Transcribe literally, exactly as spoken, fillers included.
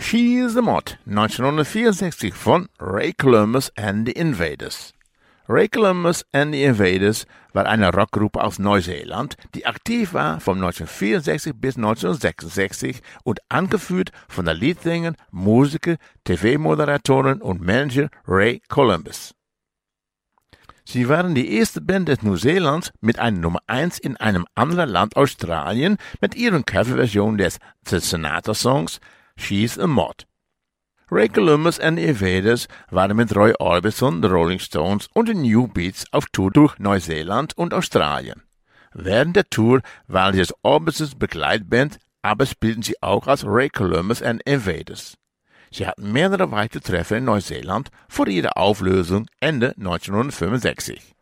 She's the Mod, neunzehnhundertvierundsechzig von Ray Columbus and the Invaders. Ray Columbus and the Invaders war eine Rockgruppe aus Neuseeland, die aktiv war von neunzehnhundertvierundsechzig bis neunzehnhundertsechsundsechzig und angeführt von der Leadsänger, Musiker, T V-Moderatorin und Manager Ray Columbus. Sie waren die erste Band des Neuseelands mit einer Nummer eins in einem anderen Land, Australien, mit ihren Coverversion des The Sinatra-Songs She's a Mod. Ray Columbus and the Invaders waren mit Roy Orbison, The Rolling Stones und den New Beats auf Tour durch Neuseeland und Australien. Während der Tour waren sie als Orbisons Begleitband, aber spielten sie auch als Ray Columbus and the Invaders. Sie hatten mehrere weitere Treffen in Neuseeland vor ihrer Auflösung Ende neunzehnhundertfünfundsechzig.